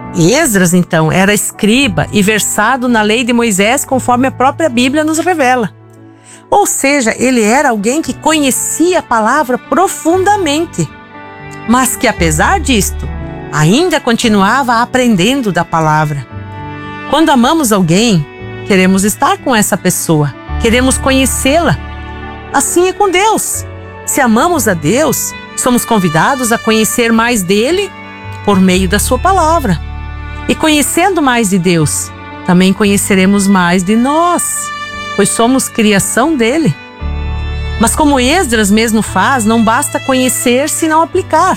Esdras, então, era escriba e versado na lei de Moisés, conforme a própria Bíblia nos revela. Ou seja, ele era alguém que conhecia a palavra profundamente, mas que, apesar disto, ainda continuava aprendendo da palavra. Quando amamos alguém, queremos estar com essa pessoa, queremos conhecê-la. Assim é com Deus. Se amamos a Deus, somos convidados a conhecer mais dele por meio da sua palavra. E conhecendo mais de Deus, também conheceremos mais de nós, pois somos criação dele. Mas como Esdras mesmo faz, não basta conhecer se não aplicar.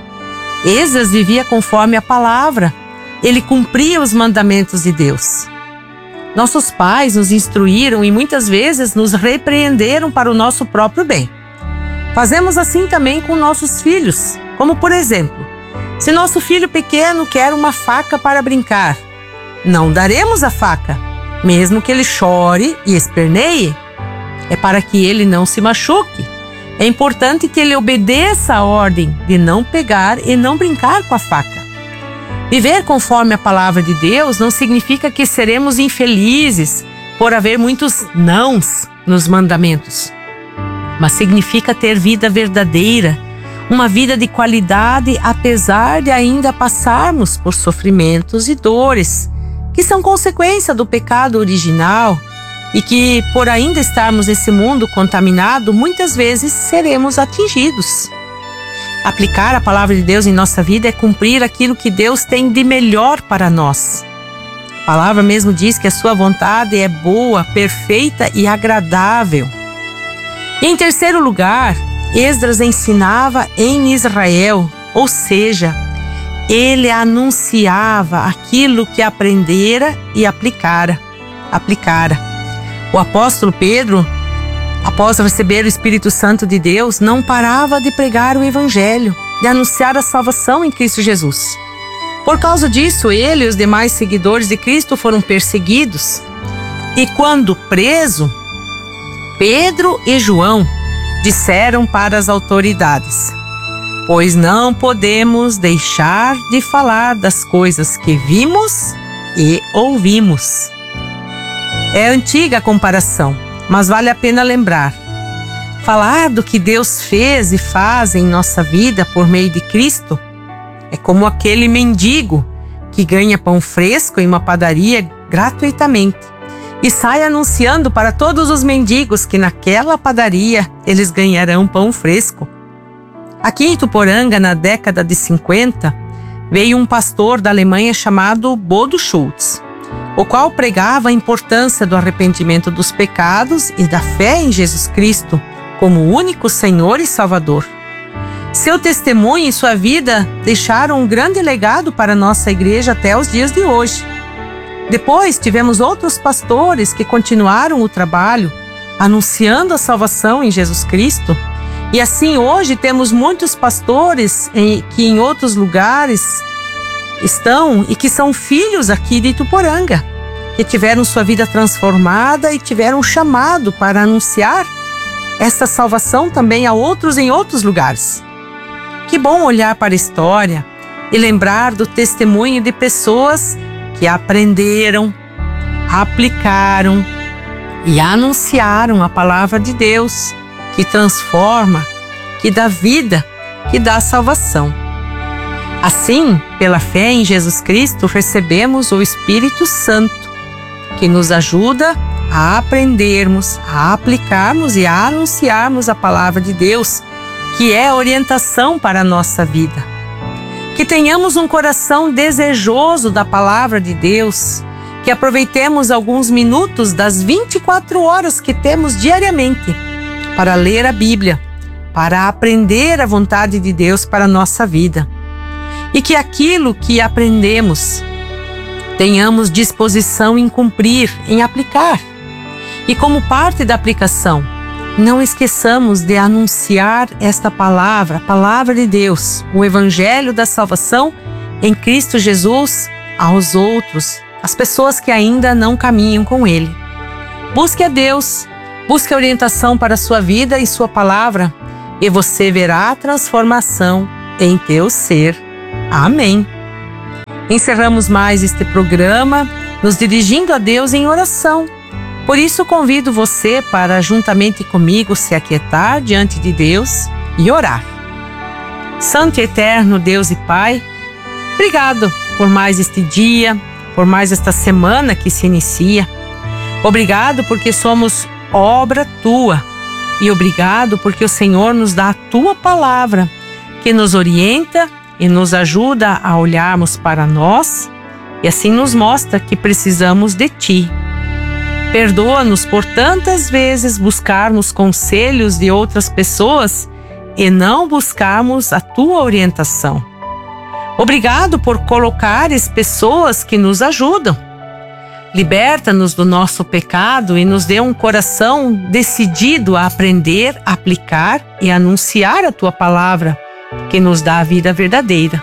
Esdras vivia conforme a palavra, ele cumpria os mandamentos de Deus. Nossos pais nos instruíram e muitas vezes nos repreenderam para o nosso próprio bem. Fazemos assim também com nossos filhos, como por exemplo, se nosso filho pequeno quer uma faca para brincar, não daremos a faca, mesmo que ele chore e esperneie. É para que ele não se machuque. É importante que ele obedeça a ordem de não pegar e não brincar com a faca. Viver conforme a palavra de Deus não significa que seremos infelizes por haver muitos nãos nos mandamentos, mas significa ter vida verdadeira, uma vida de qualidade, apesar de ainda passarmos por sofrimentos e dores, que são consequência do pecado original e que, por ainda estarmos nesse mundo contaminado, muitas vezes seremos atingidos. Aplicar a palavra de Deus em nossa vida é cumprir aquilo que Deus tem de melhor para nós. A palavra mesmo diz que a sua vontade é boa, perfeita e agradável. E em terceiro lugar, Esdras ensinava em Israel, ou seja, ele anunciava aquilo que aprendera e aplicara. O apóstolo Pedro, após receber o Espírito Santo de Deus, não parava de pregar o Evangelho, de anunciar a salvação em Cristo Jesus. Por causa disso, ele e os demais seguidores de Cristo foram perseguidos. E quando preso, Pedro e João disseram para as autoridades: pois não podemos deixar de falar das coisas que vimos e ouvimos. É antiga a comparação, mas vale a pena lembrar. Falar do que Deus fez e faz em nossa vida por meio de Cristo é como aquele mendigo que ganha pão fresco em uma padaria gratuitamente e sai anunciando para todos os mendigos que naquela padaria eles ganharão pão fresco. Aqui em Ituporanga, na década de 50, veio um pastor da Alemanha chamado Bodo Schultz, o qual pregava a importância do arrependimento dos pecados e da fé em Jesus Cristo como o único Senhor e Salvador. Seu testemunho e sua vida deixaram um grande legado para a nossa igreja até os dias de hoje. Depois tivemos outros pastores que continuaram o trabalho, anunciando a salvação em Jesus Cristo. E assim hoje temos muitos pastores que em outros lugares estão e que são filhos aqui de Ituporanga, que tiveram sua vida transformada e tiveram um chamado para anunciar esta salvação também a outros em outros lugares. Que bom olhar para a história e lembrar do testemunho de pessoas que aprenderam, aplicaram e anunciaram a palavra de Deus, que transforma, que dá vida, que dá salvação. Assim, pela fé em Jesus Cristo, recebemos o Espírito Santo, que nos ajuda a aprendermos, a aplicarmos e a anunciarmos a palavra de Deus, que é a orientação para a nossa vida. Que tenhamos um coração desejoso da palavra de Deus, que aproveitemos alguns minutos das 24 horas que temos diariamente para ler a Bíblia, para aprender a vontade de Deus para a nossa vida. E que aquilo que aprendemos, tenhamos disposição em cumprir, em aplicar. E como parte da aplicação, não esqueçamos de anunciar esta palavra, a palavra de Deus, o Evangelho da salvação em Cristo Jesus aos outros, as pessoas que ainda não caminham com Ele. Busque a Deus, busque a orientação para a sua vida e sua palavra, e você verá a transformação em teu ser. Amém. Encerramos mais este programa nos dirigindo a Deus em oração. Por isso convido você para, juntamente comigo, se aquietar diante de Deus e orar. Santo e eterno Deus e Pai, obrigado por mais este dia, por mais esta semana que se inicia. Obrigado porque somos obra Tua e obrigado porque o Senhor nos dá a Tua palavra que nos orienta e nos ajuda a olharmos para nós e assim nos mostra que precisamos de Ti. Perdoa-nos por tantas vezes buscarmos conselhos de outras pessoas e não buscarmos a Tua orientação. Obrigado por colocares pessoas que nos ajudam. Liberta-nos do nosso pecado e nos dê um coração decidido a aprender, aplicar e anunciar a Tua palavra, que nos dá a vida verdadeira.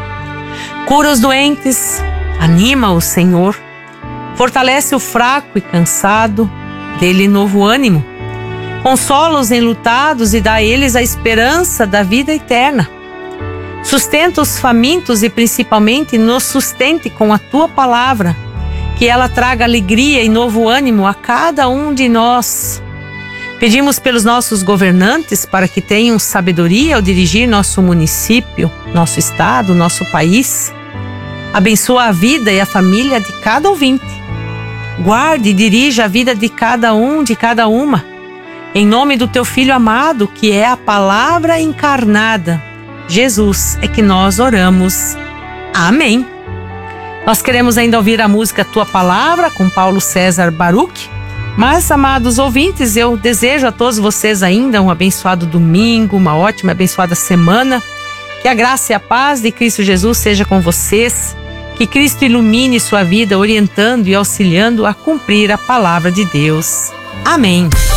Cura os doentes, anima-os, Senhor. Fortalece o fraco e cansado, dê-lhe novo ânimo. Consola os enlutados e dá a eles a esperança da vida eterna. Sustenta os famintos e principalmente nos sustente com a Tua palavra, que ela traga alegria e novo ânimo a cada um de nós. Pedimos pelos nossos governantes para que tenham sabedoria ao dirigir nosso município, nosso estado, nosso país. Abençoa a vida e a família de cada ouvinte. Guarde e dirija a vida de cada um, de cada uma. Em nome do Teu Filho amado, que é a palavra encarnada, Jesus, é que nós oramos. Amém. Nós queremos ainda ouvir a música Tua Palavra, com Paulo César Baruch. Mas, amados ouvintes, eu desejo a todos vocês ainda um abençoado domingo, uma ótima e abençoada semana. Que a graça e a paz de Cristo Jesus seja com vocês. Que Cristo ilumine sua vida, orientando e auxiliando a cumprir a palavra de Deus. Amém.